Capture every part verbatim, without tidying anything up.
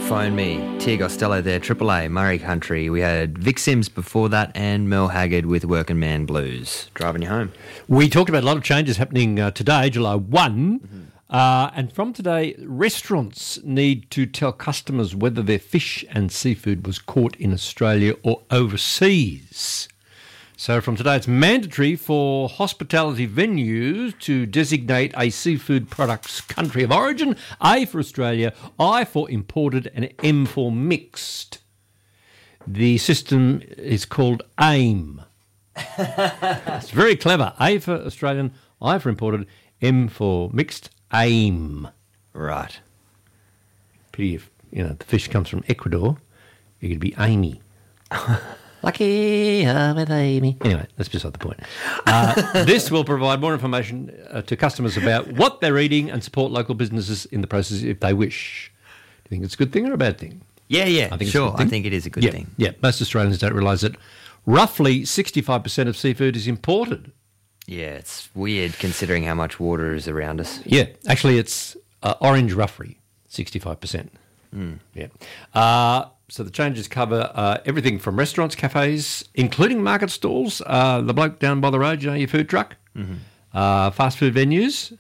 Phone Me. Tia Costello there, Triple A, Murray Country. We had Vic Sims before that and Mel Haggard with Working Man Blues. Driving you home. We talked about a lot of changes happening uh, today, July first. Mm-hmm. Uh, and from today, restaurants need to tell customers whether their fish and seafood was caught in Australia or overseas. So from today, it's mandatory for hospitality venues to designate a seafood product's country of origin, A for Australia, I for imported, and M for mixed. The system is called AIM. It's very clever. A for Australian, I for imported, M for mixed, AIM. Right. Pity if, you know, the fish comes from Ecuador, it could be Amy. Lucky uh, with Amy. Anyway, that's beside the point. Uh, this will provide more information uh, to customers about what they're eating and support local businesses in the process if they wish. Do you think it's a good thing or a bad thing? Yeah, yeah, I think sure. It's a good thing. I think it is a good yeah, thing. Yeah, most Australians don't realise that roughly sixty-five percent of seafood is imported. Yeah, it's weird considering how much water is around us. Yeah, actually it's uh, orange roughery, sixty-five percent. Mm. Yeah. Uh, so the changes cover uh, everything from restaurants, cafes, including market stalls, uh, the bloke down by the road, you know, your food truck, mm-hmm. uh, fast food venues,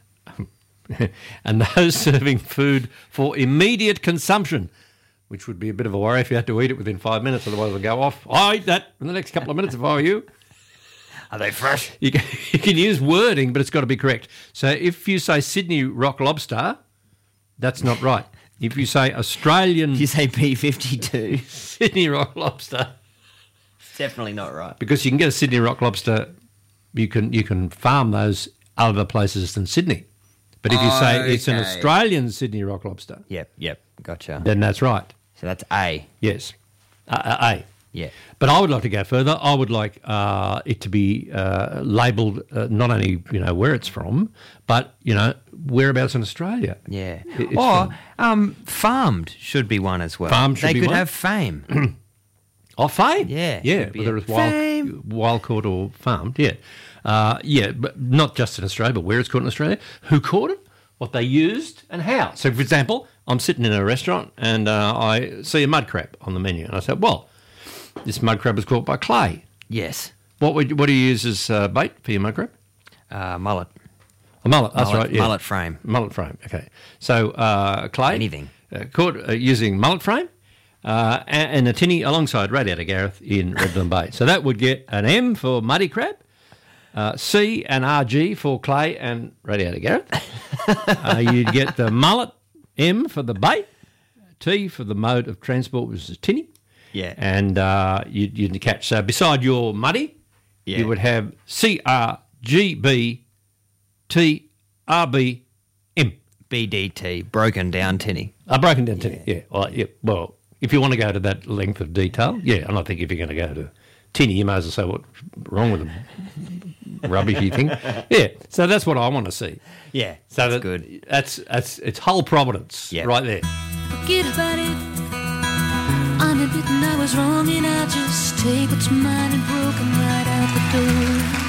and those serving food for immediate consumption, which would be a bit of a worry if you had to eat it within five minutes, otherwise it'll go off. I eat that in the next couple of minutes if I were you. Are they fresh? You can, you can use wording, but it's got to be correct. So if you say Sydney rock lobster, that's not right. If you say Australian... You say B fifty-two. Sydney rock lobster. It's definitely not right. Because you can get a Sydney rock lobster, you can you can farm those other places than Sydney. But if you Oh, say it's an okay. Australian Sydney rock lobster, Yep, yep, gotcha. then that's right. So that's A. Yes. Uh, uh, A. Yeah. But I would like to go further. I would like uh, it to be uh, labelled uh, not only, you know, where it's from, but, you know, whereabouts in Australia. Yeah. It- it's Or from. um, farmed should be one as well. Farmed should they be could one. have fame. Oh, fame. Yeah, Yeah, could be whether a it's wild, fame. wild caught or farmed, yeah. Uh, yeah, but not just in Australia, but where it's caught in Australia, who caught it, what they used, and how. So, for example, I'm sitting in a restaurant and uh, I see a mud crab on the menu, and I said, well, this mud crab was caught by Clay. Yes. What would, what do you use as uh, bait for your mud crab? Uh, mullet. A mullet, that's mullet, right, yeah. Mullet frame. Mullet frame, okay. So, uh, Clay. Anything. Uh, caught uh, using mullet frame uh, and, and a tinny alongside Radiator Gareth in Redland Bay. So that would get an M for muddy crab, uh, C and R G for Clay and Radiator Gareth. uh, you'd get the mullet, M for the bait, T for the mode of transport, which is tinny. Yeah. And uh, you'd, you'd catch. So beside your muddy, Yeah. you would have C R G B T R B M. B D T, broken down tinny. A broken down tinny, yeah. Well, yeah. Well, if you want to go to that length of detail, yeah. And I think if you're going to go to tinny, you may as well say what's wrong with the rubbishy thing. Yeah. So that's what I want to see. Yeah, So that's that, good. That's that's it's whole Providence Yeah. right there. Forget about it. I'm admitting I was wrong, and I'll just take what's mine and broken right out the door.